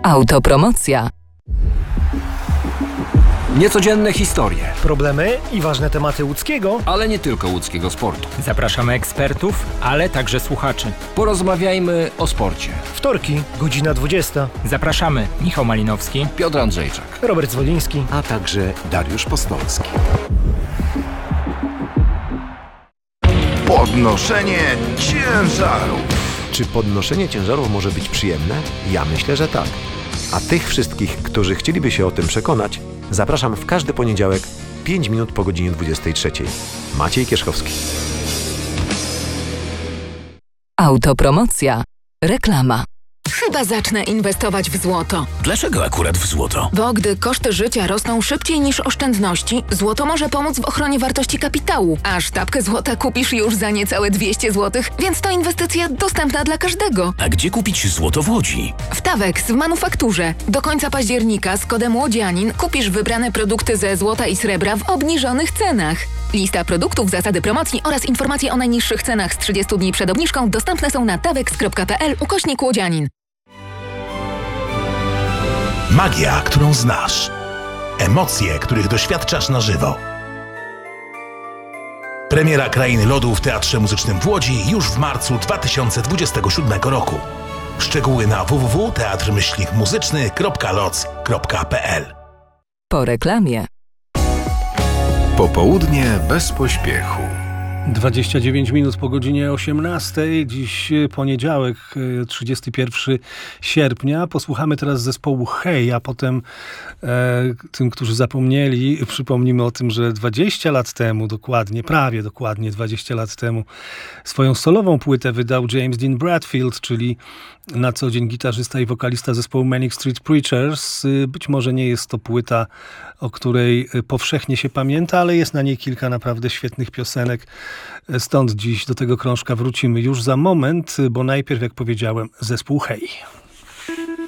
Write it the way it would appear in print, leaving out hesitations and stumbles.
Autopromocja. Niecodzienne historie, problemy i ważne tematy łódzkiego, ale nie tylko łódzkiego sportu. Zapraszamy ekspertów, ale także słuchaczy. Porozmawiajmy o sporcie. Wtorki, godzina 20. Zapraszamy Michał Malinowski, Piotr Andrzejczak, Robert Zwoliński, a także Dariusz Postolski. Podnoszenie ciężarów. Czy podnoszenie ciężarów może być przyjemne? Ja myślę, że tak. A tych wszystkich, którzy chcieliby się o tym przekonać, zapraszam w każdy poniedziałek 5 minut po godzinie 23. Maciej Kierzchowski. Autopromocja. Reklama. Chyba zacznę inwestować w złoto. Dlaczego akurat w złoto? Bo gdy koszty życia rosną szybciej niż oszczędności, złoto może pomóc w ochronie wartości kapitału. A sztabkę złota kupisz już za niecałe 200 zł, więc to inwestycja dostępna dla każdego. A gdzie kupić złoto w Łodzi? W Tawex w manufakturze. Do końca października z kodem Łodzianin kupisz wybrane produkty ze złota i srebra w obniżonych cenach. Lista produktów, zasady promocji oraz informacje o najniższych cenach z 30 dni przed obniżką dostępne są na tawex.pl/Łodzianin. Magia, którą znasz. Emocje, których doświadczasz na żywo. Premiera Krainy Lodu w Teatrze Muzycznym w Łodzi już w marcu 2027 roku. Szczegóły na www.teatrmyślnikmuzyczny.loc.pl. Po reklamie. Popołudnie bez pośpiechu. 29 minut po godzinie 18. Dziś poniedziałek, 31 sierpnia. Posłuchamy teraz zespołu Hej, a potem tym, którzy zapomnieli, przypomnimy o tym, że 20 lat temu, prawie dokładnie 20 lat temu, swoją solową płytę wydał James Dean Bradfield, czyli na co dzień gitarzysta i wokalista zespołu Manic Street Preachers. Być może nie jest to płyta, o której powszechnie się pamięta, ale jest na niej kilka naprawdę świetnych piosenek. Stąd dziś do tego krążka wrócimy już za moment, bo najpierw, jak powiedziałem, zespół Hej.